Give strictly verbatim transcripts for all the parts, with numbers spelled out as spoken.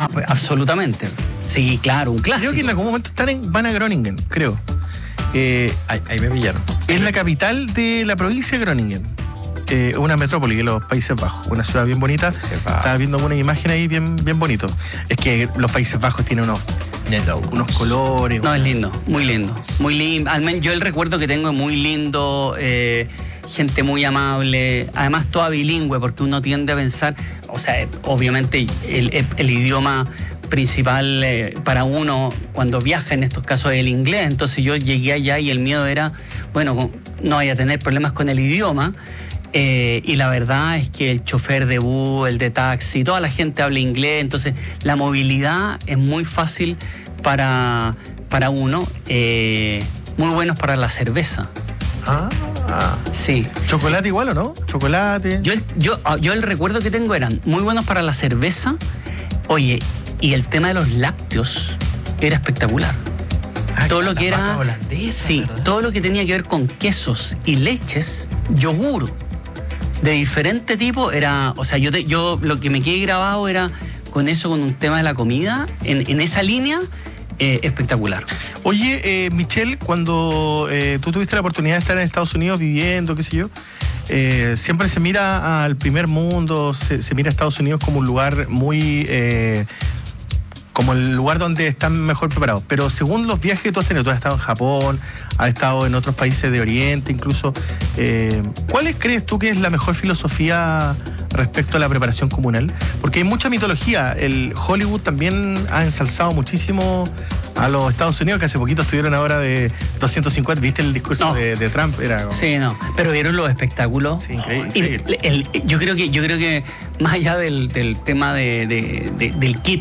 No, pues, absolutamente. Sí, claro, un clásico. Creo que en algún momento están en, van a Groningen, creo. Eh, ahí, ahí me pillaron. Es la capital de la provincia de Groningen. Eh, una metrópoli de los Países Bajos, una ciudad bien bonita. Estaba viendo una imagen ahí bien, bien bonito. Es que los Países Bajos tienen unos, unos colores. No, es lindo, muy lindo. Muy lindo. Al menos yo el recuerdo que tengo es muy lindo. Eh, gente muy amable, además toda bilingüe, porque uno tiende a pensar, o sea, obviamente el, el, el idioma principal eh, para uno cuando viaja en estos casos es el inglés. Entonces yo llegué allá y el miedo era, bueno, no vaya a tener problemas con el idioma. Eh, y la verdad es que el chofer de bus, el de taxi, toda la gente habla inglés, entonces la movilidad es muy fácil para, para uno, eh, muy buenos para la cerveza. Ah, sí. ¿Chocolate sí. igual o no? ¿Chocolate? Yo, yo, yo el recuerdo que tengo eran muy buenos para la cerveza. Oye, y el tema de los lácteos era espectacular. Ah, todo lo que era holandesa, sí, ¿verdad? Todo lo que tenía que ver con quesos y leches, yogur de diferente tipo era, o sea, yo, te, yo lo que me quedé grabado era con eso, con un tema de la comida, en, en esa línea, eh, espectacular. Oye, eh, Michelle, cuando eh, tú tuviste la oportunidad de estar en Estados Unidos viviendo, qué sé yo, eh, siempre se mira al primer mundo, se, se mira a Estados Unidos como un lugar muy... Eh, como el lugar donde están mejor preparados. Pero según los viajes que tú has tenido, tú has estado en Japón, has estado en otros países de Oriente incluso, eh, ¿cuál crees tú que es la mejor filosofía respecto a la preparación comunal? Porque hay mucha mitología. El Hollywood también ha ensalzado muchísimo a los Estados Unidos, que hace poquito estuvieron ahora de doscientos cincuenta. ¿Viste el discurso no. de, de Trump? Era como... Sí, no. Pero vieron los espectáculos. Sí, increíble. El, el, el, yo creo que yo creo que más allá del, del tema de, de, de, del kit,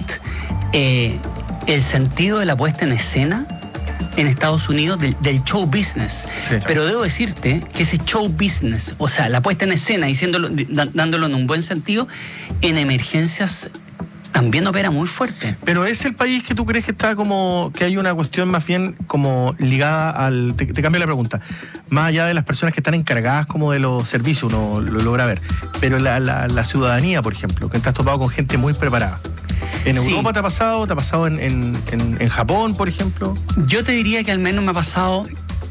eh, el sentido de la puesta en escena en Estados Unidos del, del show business. Sí, pero debo decirte que ese show business, o sea, la puesta en escena, diciéndolo, dándolo en un buen sentido, en emergencias también opera muy fuerte. Pero es el país que tú crees que está como, que hay una cuestión más bien como ligada al, te, te cambio la pregunta, más allá de las personas que están encargadas como de los servicios, uno lo logra ver, pero la, la, la ciudadanía, por ejemplo, que te has topado con gente muy preparada. ¿En Europa sí. te ha pasado? ¿Te ha pasado en, en, en, en Japón, por ejemplo? Yo te diría que al menos me ha pasado,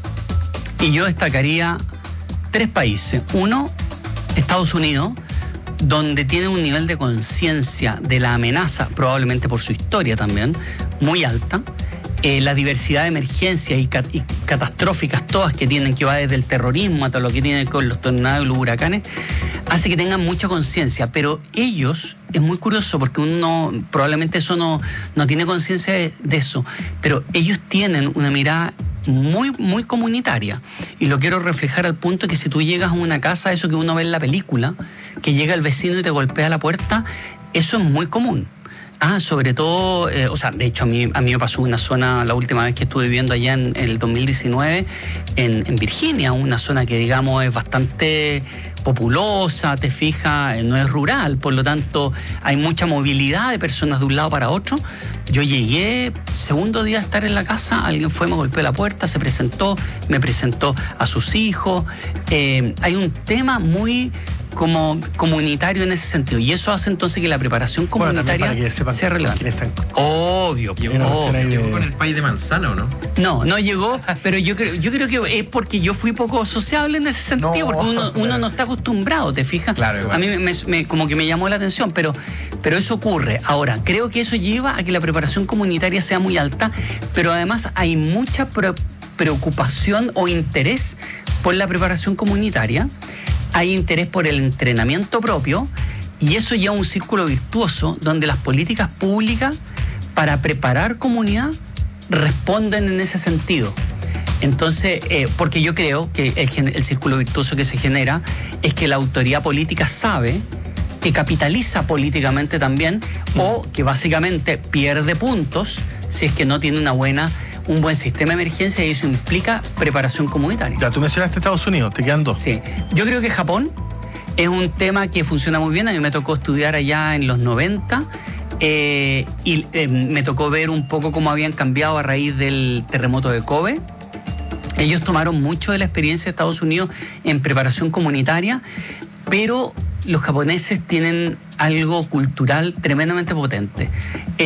y yo destacaría tres países. Uno, Estados Unidos, donde tiene un nivel de conciencia de la amenaza, probablemente por su historia también, muy alta. Eh, la diversidad de emergencias y, cat y catastróficas todas que tienen, que va desde el terrorismo hasta lo que tiene con los tornados y los huracanes, hace que tengan mucha conciencia. Pero ellos, es muy curioso porque uno probablemente eso no, no tiene conciencia de, de eso, pero ellos tienen una mirada muy, muy comunitaria. Y lo quiero reflejar al punto que si tú llegas a una casa, eso que uno ve en la película, que llega el vecino y te golpea la puerta, eso es muy común. Ah, sobre todo, eh, o sea, de hecho a mí, a mí me pasó una zona, la última vez que estuve viviendo allá en, en el dos mil diecinueve, en, en Virginia, una zona que digamos es bastante populosa, te fijas, no es rural, por lo tanto hay mucha movilidad de personas de un lado para otro. Yo llegué, segundo día de estar en la casa, alguien fue, me golpeó la puerta, se presentó, me presentó a sus hijos. Eh, hay un tema muy como comunitario en ese sentido, y eso hace entonces que la preparación comunitaria bueno, sea relevante. Obvio, llegó, llegó con el pay de manzana, ¿o no? No, no llegó, pero yo creo, yo creo que es porque yo fui poco sociable en ese sentido, no, porque uno, uno claro. no está acostumbrado, ¿te fijas? Claro, igual. A mí me, me, como que me llamó la atención, pero, pero eso ocurre. Ahora, creo que eso lleva a que la preparación comunitaria sea muy alta, pero además hay mucha pre preocupación o interés por la preparación comunitaria. Hay interés por el entrenamiento propio y eso lleva a un círculo virtuoso donde las políticas públicas para preparar comunidad responden en ese sentido. Entonces, eh, porque yo creo que el, el círculo virtuoso que se genera es que la autoridad política sabe que capitaliza políticamente también mm. o que básicamente pierde puntos si es que no tiene una buena un buen sistema de emergencia, y eso implica preparación comunitaria. Ya, tú mencionaste Estados Unidos, te quedan dos. Sí, yo creo que Japón es un tema que funciona muy bien. A mí me tocó estudiar allá en los noventa eh, y eh, me tocó ver un poco cómo habían cambiado a raíz del terremoto de Kobe. Ellos tomaron mucho de la experiencia de Estados Unidos en preparación comunitaria, pero los japoneses tienen algo cultural tremendamente potente.